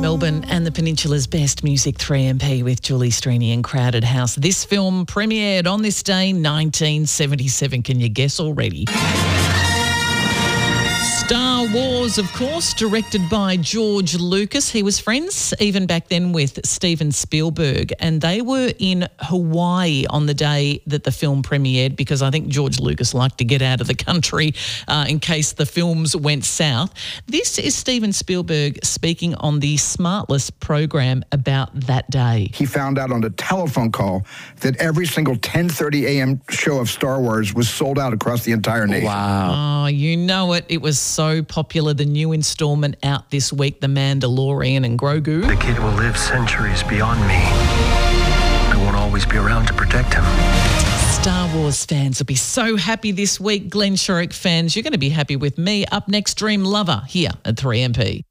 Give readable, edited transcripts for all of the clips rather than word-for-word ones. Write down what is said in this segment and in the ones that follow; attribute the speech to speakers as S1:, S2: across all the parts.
S1: Melbourne and the Peninsula's best music, 3MP with Julie Strini and Crowded House. This film premiered on this day, 1977. Can you guess already? Star Wars, of course, directed by George Lucas. He was friends even back then with Steven Spielberg, and they were in Hawaii on the day that the film premiered because I think George Lucas liked to get out of the country in case the films went south. This is Steven Spielberg speaking on the Smartless program about that day.
S2: He found out on a telephone call that every single 10:30 a.m. show of Star Wars was sold out across the entire nation.
S1: Wow. Oh, you know it. It was so popular. The new installment out this week, The Mandalorian and Grogu.
S3: The kid will live centuries beyond me. I won't always be around to protect him.
S1: Star Wars fans will be so happy this week. Glenn Shorrock fans, you're going to be happy with me. Up next, Dream Lover here at 3MP.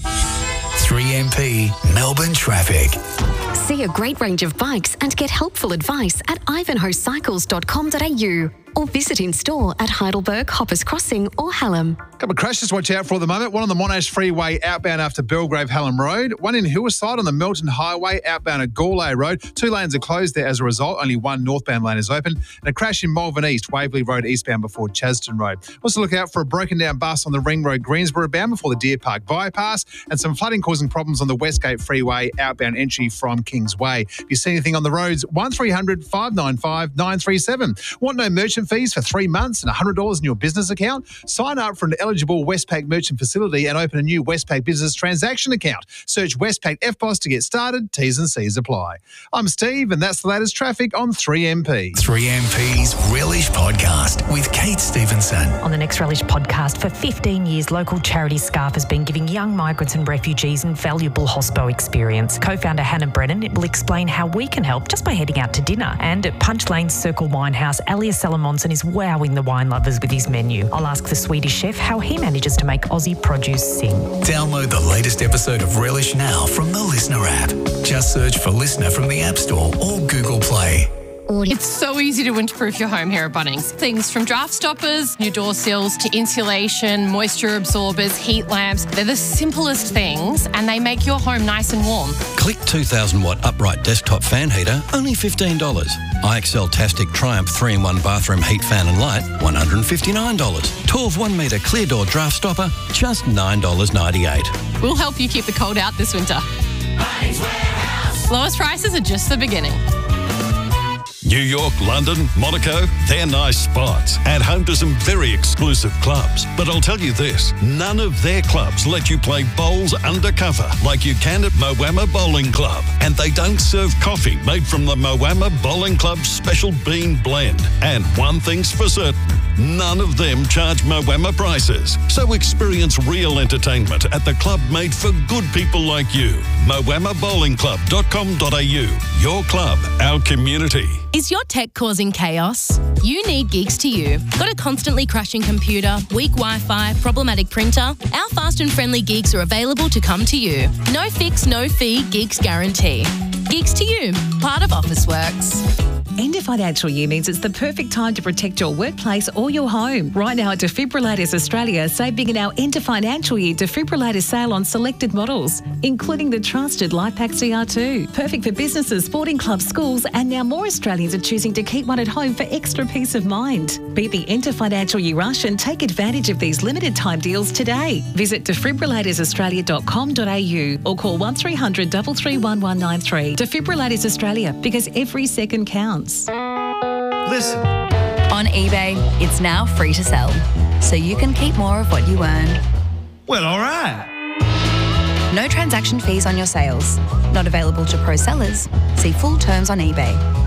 S4: 3MP Melbourne Traffic.
S5: See a great range of bikes and get helpful advice at ivanhoecycles.com.au or visit in store at Heidelberg, Hoppers Crossing or Hallam.
S6: Couple of crashes to watch out for at the moment. One on the Monash Freeway outbound after Belgrave Hallam Road. One in Hillside on the Melton Highway outbound at Gawley Road. 2 lanes are closed there as a result. Only one northbound lane is open. And a crash in Malvern East, Waverley Road eastbound before Chaston Road. Also look out for a broken down bus on the Ring Road Greensboro bound before the Deer Park bypass. And some flooding causing problems on the Westgate Freeway outbound entry from Kings Way. If you see anything on the roads, 1300 595 937. Want no merchant fees for 3 months and $100 in your business account? Sign up for an eligible Westpac merchant facility and open a new Westpac business transaction account. Search Westpac FBOS to get started. T's and C's apply. I'm Steve, and that's the latest traffic on 3MP.
S4: 3MP's Relish Podcast with Kate Stevenson.
S7: On the next Relish Podcast, for 15 years, local charity Scarf has been giving young migrants and refugees invaluable hospo experience. Co-founder Hannah Brennan will explain how we can help just by heading out to dinner. And at Punch Lane's Circle Winehouse, Elias Salamonson is wowing the wine lovers with his menu. I'll ask the Swedish chef how he manages to make Aussie produce sing.
S4: Download the latest episode of Relish now from the Listener app. Just search for Listener from the App Store or Google Play.
S8: It's so easy to winterproof your home here at Bunnings. Things from draft stoppers, new door sills, to insulation, moisture absorbers, heat lamps. They're the simplest things and they make your home nice and warm.
S9: Click 2,000 watt upright desktop fan heater, only $15. IXL Tastic Triumph 3-in-1 bathroom heat fan and light, $159. 12 1 metre clear door draft stopper, just $9.98.
S8: We'll help you keep the cold out this winter. Bunnings Warehouse. Lowest prices are just the beginning.
S10: New York, London, Monaco, they're nice spots and home to some very exclusive clubs. But I'll tell you this, none of their clubs let you play bowls undercover like you can at Moama Bowling Club. And they don't serve coffee made from the Moama Bowling Club's special bean blend. And one thing's for certain, none of them charge Moama prices. So experience real entertainment at the club made for good people like you. moamabowlingclub.com.au. Your club, our community.
S11: Is your tech causing chaos? You need Gigs to You. Got a constantly crashing computer, weak Wi-Fi, problematic printer? Our fast and friendly gigs are available to come to you. No fix, no fee, Gigs guarantee. Gigs to You, part of Officeworks.
S12: End of financial year means it's the perfect time to protect your workplace or your home. Right now at Defibrillators Australia, save big in our end of financial year defibrillator sale on selected models, including the trusted LifePak CR2. Perfect for businesses, sporting clubs, schools, and now more Australians are choosing to keep one at home for extra peace of mind. Beat the end of financial year rush and take advantage of these limited time deals today. Visit defibrillatoraustralia.com.au or call 1300 331 193. Defibrillators Australia, because every second counts.
S13: Listen. On eBay, it's now free to sell, so you can keep more of what you earn.
S14: Well, all right.
S13: No transaction fees on your sales. Not available to pro sellers. See full terms on eBay.